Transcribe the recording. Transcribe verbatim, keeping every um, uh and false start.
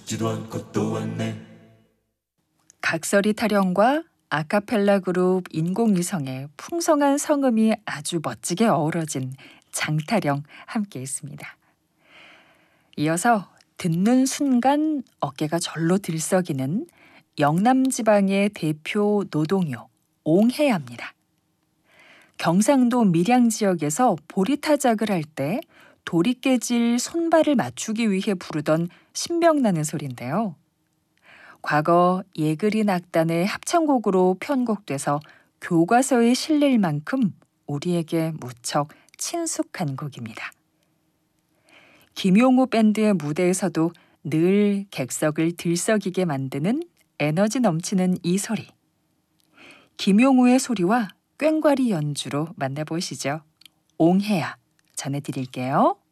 죽지도 않고 또 왔네. 각설이 타령과 아카펠라 그룹 인공위성의 풍성한 성음이 아주 멋지게 어우러진 장타령 함께 했습니다. 이어서 듣는 순간 어깨가 절로 들썩이는 영남지방의 대표 노동요 옹해야입니다. 경상도 밀양 지역에서 보리타작을 할 때 돌이 깨질 손발을 맞추기 위해 부르던 신명나는 소리인데요. 과거 예그린 악단의 합창곡으로 편곡돼서 교과서에 실릴 만큼 우리에게 무척 친숙한 곡입니다. 김용우 밴드의 무대에서도 늘 객석을 들썩이게 만드는 에너지 넘치는 이 소리. 김용우의 소리와 꽹과리 연주로 만나보시죠. 옹해야 전해드릴게요.